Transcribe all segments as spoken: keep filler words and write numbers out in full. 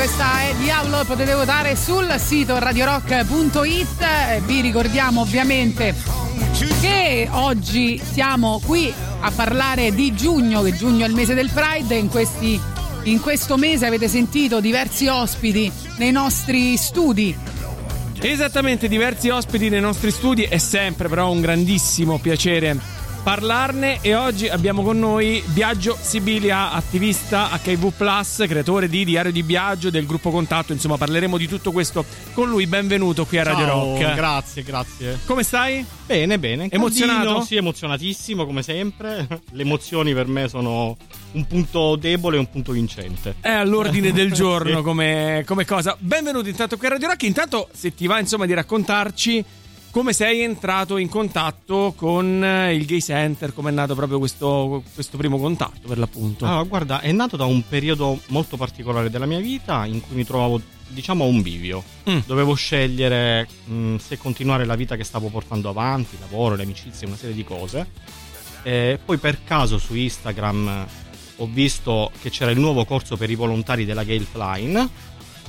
questa è Diavolo, potete votare sul sito radio rock punto it. Vi ricordiamo ovviamente che oggi siamo qui a parlare di giugno, che giugno è il mese del Pride. In questi in questo mese avete sentito diversi ospiti nei nostri studi. Esattamente, diversi ospiti nei nostri studi, è sempre però un grandissimo piacere parlarne, e oggi abbiamo con noi Biagio Sibilia, attivista acca i vu plus, creatore di Diario di Biagio, del gruppo Contatto. Insomma, parleremo di tutto questo con lui. Benvenuto qui a Radio Ciao, Rock. Grazie, grazie. Come stai? Bene, bene. Emozionato? Caldino, sì, emozionatissimo come sempre. Le emozioni per me sono un punto debole e un punto vincente. È all'ordine del giorno sì. come, come cosa. Benvenuto intanto qui a Radio Rock. Intanto, se ti va insomma di raccontarci come sei entrato in contatto con il Gay Center, come è nato proprio questo, questo primo contatto, per l'appunto. Allora, guarda, è nato da un periodo molto particolare della mia vita in cui mi trovavo, diciamo, a un bivio. Mm. Dovevo scegliere mh, se continuare la vita che stavo portando avanti, il lavoro, le amicizie, una serie di cose. E poi per caso su Instagram ho visto che c'era il nuovo corso per i volontari della Gay Line,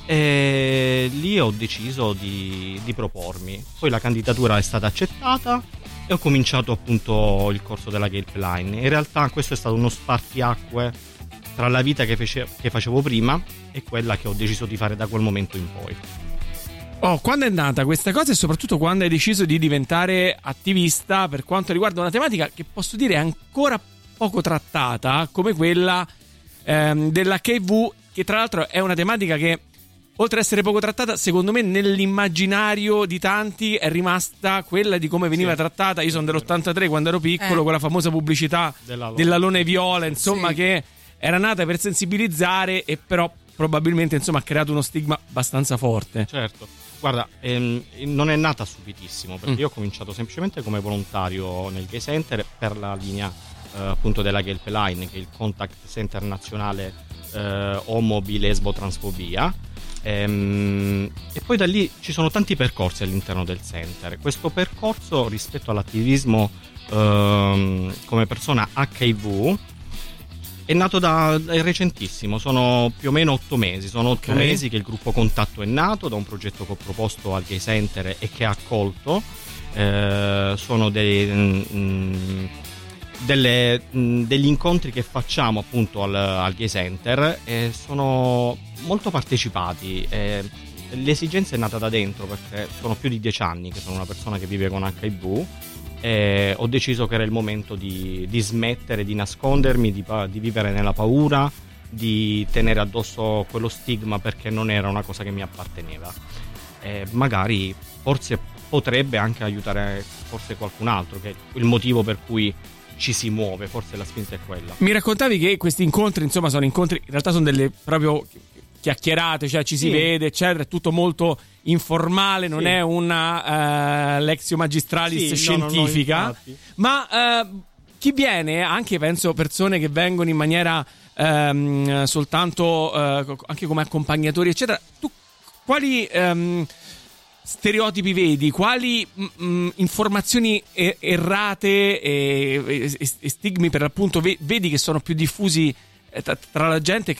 e lì ho deciso di, di propormi. Poi la candidatura è stata accettata e ho cominciato appunto il corso della Gay Line. In realtà questo è stato uno spartiacque tra la vita che, fece, che facevo prima e quella che ho deciso di fare da quel momento in poi. Oh, quando è nata questa cosa e soprattutto quando hai deciso di diventare attivista per quanto riguarda una tematica che posso dire è ancora poco trattata, come quella ehm, dell'acca i vu, che tra l'altro è una tematica che, oltre ad essere poco trattata, secondo me nell'immaginario di tanti è rimasta quella di come veniva sì. trattata. Io sono dell'ottantatré, quando ero piccolo, eh. quella famosa pubblicità dell'alone viola, insomma, sì. che era nata per sensibilizzare e però probabilmente insomma ha creato uno stigma abbastanza forte. Certo, guarda, ehm, non è nata subitissimo, perché mm. io ho cominciato semplicemente come volontario nel Gay Center per la linea eh, appunto della Gay Line, che è il Contact Center nazionale eh, omo, bi, lesbo, transfobia. Ehm, e poi da lì ci sono tanti percorsi all'interno del center. Questo percorso rispetto all'attivismo ehm, come persona acca i vu è nato da, da recentissimo, sono più o meno otto mesi. Sono otto okay. mesi che il gruppo Contatto è nato da un progetto che ho proposto al Gay Center e che ha accolto. Eh, sono dei mh, Delle, mh, degli incontri che facciamo appunto al, al Gay Center, e sono molto partecipati. E l'esigenza è nata da dentro, perché sono più di dieci anni che sono una persona che vive con acca i vu e ho deciso che era il momento di, di smettere di nascondermi, di, di vivere nella paura, di tenere addosso quello stigma, perché non era una cosa che mi apparteneva. E magari forse potrebbe anche aiutare forse qualcun altro, che è il motivo per cui ci si muove, forse la spinta è quella. Mi raccontavi che questi incontri, insomma, sono incontri, in realtà sono delle proprio chiacchierate, cioè ci si sì. vede, eccetera, è tutto molto informale, non sì. è una uh, lectio magistralis sì, scientifica, no, no, no, ma uh, chi viene, anche penso persone che vengono in maniera um, soltanto uh, anche come accompagnatori, eccetera, tu quali um, stereotipi vedi? Quali mh, informazioni er- errate e, e, e stigmi per l'appunto vedi che sono più diffusi tra, tra la gente,